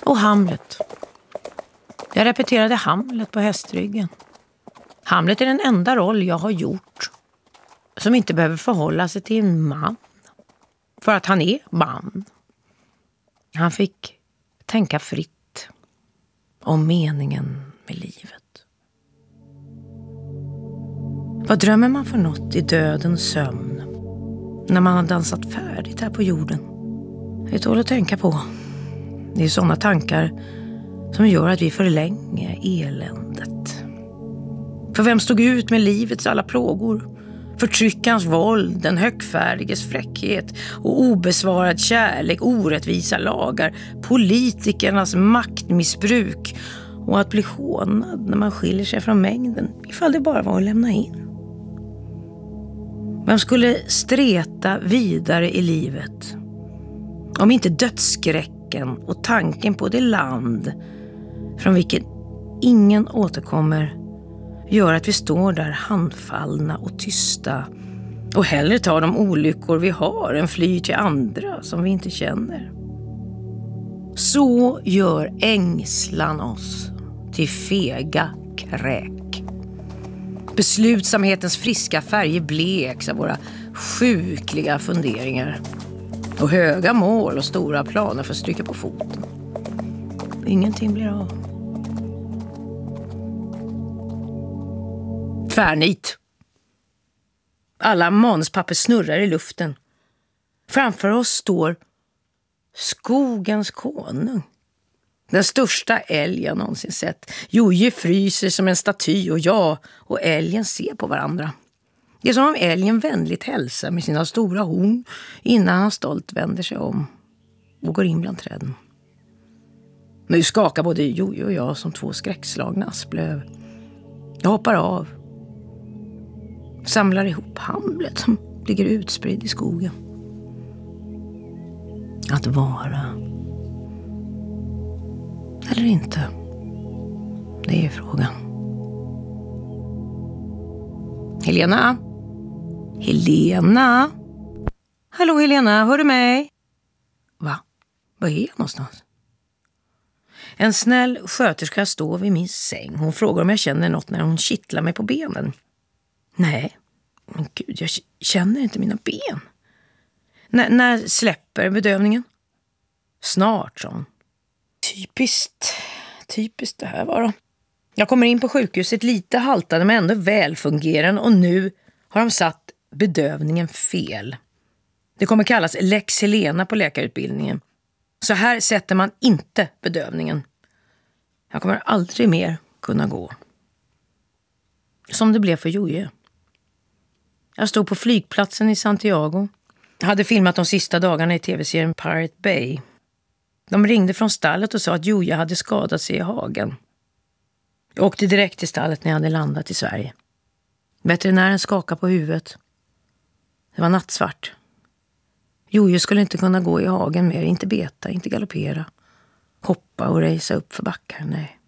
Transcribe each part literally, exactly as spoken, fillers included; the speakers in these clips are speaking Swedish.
Och Hamlet. Jag repeterade Hamlet på hästryggen. Hamlet är den enda roll jag har gjort som inte behöver förhålla sig till en man. För att han är man. Han fick tänka fritt om meningen med livet. Vad drömmer man för något i dödens sömn när man har dansat färdigt här på jorden? Det tål att tänka på. Det är sådana tankar som gör att vi förlänger eländet. För vem stod ut med livets alla plågor? Förtryckans våld, den högfärdiges fräckhet och obesvarad kärlek, orättvisa lagar, politikernas maktmissbruk och att bli hånad när man skiljer sig från mängden ifall det bara var att lämna in. Vem skulle streta vidare i livet om inte dödsskräcken och tanken på det land från vilket ingen återkommer gör att vi står där handfallna och tysta och hellre tar de olyckor vi har än flyr till andra som vi inte känner. Så gör ängslan oss till fega kräk. Beslutsamhetens friska färger bleks av våra sjukliga funderingar och höga mål och stora planer för att stryka på foten. Ingenting blir av. Tvärnit. Alla manuspapper snurrar i luften. Framför oss står skogens konung. Den största älg jag någonsin sett. Joje fryser som en staty och jag och älgen ser på varandra. Det är som om älgen vänligt hälsar med sina stora horn innan han stolt vänder sig om och går in bland träden. Nu skakar både Joje och jag som två skräckslagna asplöv. Jag hoppar av. Samlar ihop Hamlet som ligger utspridd i skogen. Att vara eller inte, det är frågan. Helena? Helena? Hallå Helena, hör du mig? Va? Var är jag någonstans? En snäll sköterska står vid min säng. Hon frågar om jag känner något när hon kittlar mig på benen. Nej, men gud, jag känner inte mina ben. N- när släpper bedövningen? Snart, sa hon. Typiskt, typiskt det här var då. Jag kommer in på sjukhuset lite haltande men ändå välfungerande och nu har de satt bedövningen fel. Det kommer kallas Lex Helena på läkarutbildningen. Så här sätter man inte bedövningen. Jag kommer aldrig mer kunna gå. Som det blev för Joje. Jag stod på flygplatsen i Santiago. Jag hade filmat de sista dagarna i tv-serien Pirate Bay. De ringde från stallet och sa att Joje hade skadat sig i hagen. Jag åkte direkt till stallet när jag hade landat i Sverige. Veterinären skakade på huvudet. Det var nattsvart. Joje skulle inte kunna gå i hagen mer, inte beta, inte galoppera. Hoppa och rejsa upp för backar, nej.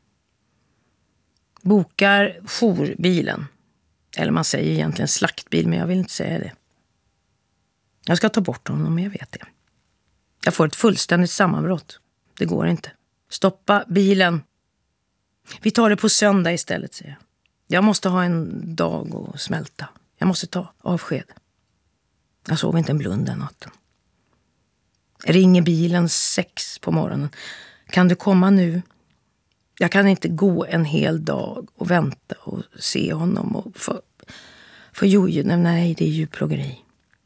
Bokar jourbilen. Eller man säger egentligen slaktbil, men jag vill inte säga det. Jag ska ta bort honom, men jag vet det. Jag får ett fullständigt sammanbrott. Det går inte. Stoppa bilen. Vi tar det på söndag istället, säger jag. Jag måste ha en dag och smälta. Jag måste ta avsked. Jag sov inte en blund den natten. Ringer bilen sex på morgonen. Kan du komma nu? Jag kan inte gå en hel dag och vänta och se honom. Och för, för Joje, nej, det är djurplågeri.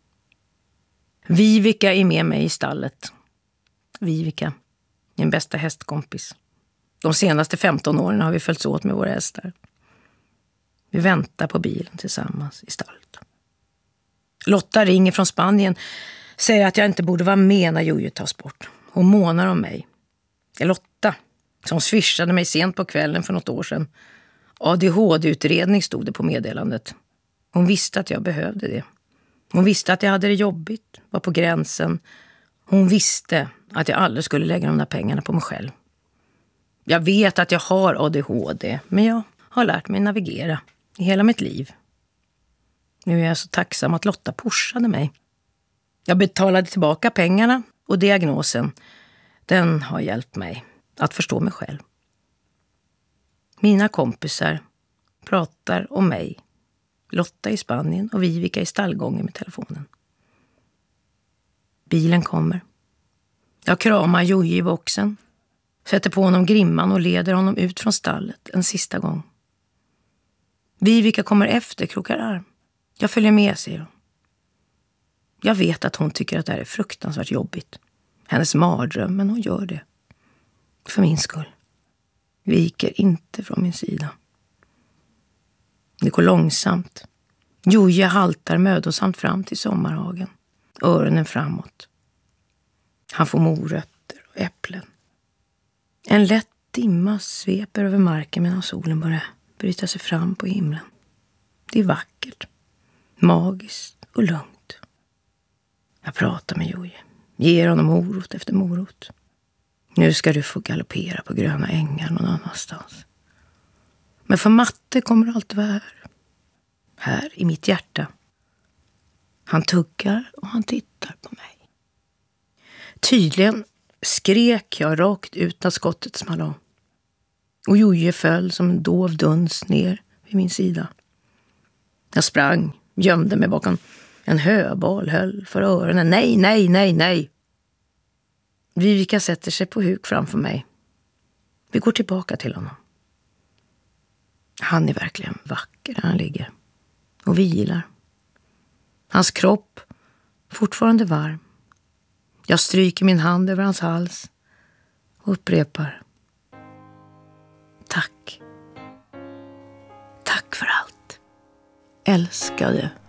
Vivika är med mig i stallet. Vivika, min bästa hästkompis. De senaste femton åren har vi följts åt med våra hästar. Vi väntar på bilen tillsammans i stallet. Lotta ringer från Spanien. Säger att jag inte borde vara med när Joje tas bort. Hon månar om mig. Lotta, som swishade mig sent på kvällen för något år sedan. A D H D-utredning stod det på meddelandet. Hon visste att jag behövde det. Hon visste att jag hade det jobbigt, var på gränsen. Hon visste att jag aldrig skulle lägga de där pengarna på mig själv. Jag vet att jag har A D H D, men jag har lärt mig navigera i hela mitt liv. Nu är jag så tacksam att Lotta pushade mig. Jag betalade tillbaka pengarna och diagnosen. Den har hjälpt mig. att förstå mig själv. Mina kompisar pratar om mig, Lotta i Spanien och Vivica i stallgången med telefonen. Bilen kommer. Jag kramar Joji i boxen, sätter på honom grimman och leder honom ut från stallet en sista gång. Vivica kommer efter, krokar arm. Jag följer med, säger hon. Jag vet att hon tycker att det här är fruktansvärt jobbigt. Hennes mardröm, men hon gör det. För min skull. Viker inte från min sida. Det går långsamt. Joja haltar mödosamt fram till sommarhagen. Öronen framåt. Han får morötter och äpplen. En lätt dimma sveper över marken medan solen börjar bryta sig fram på himlen. Det är vackert. Magiskt och lugnt. Jag pratar med Joje. Ger honom morot efter morot. Nu ska du få galoppera på gröna ängar någon annanstans. Men för matte kommer du alltid vara här. Här i mitt hjärta. Han tuggar och han tittar på mig. Tydligen skrek jag rakt ut när skottet small av. Och Joje föll som en dov duns ner vid min sida. Jag sprang, gömde mig bakom en höbal, höll för öronen. Nej, nej, nej, nej. Vivica sätter sig på huk framför mig. Vi går tillbaka till honom. Han är verkligen vacker där han ligger. Och vilar. Hans kropp fortfarande varm. Jag stryker min hand över hans hals och upprepar. Tack. Tack för allt. Älskade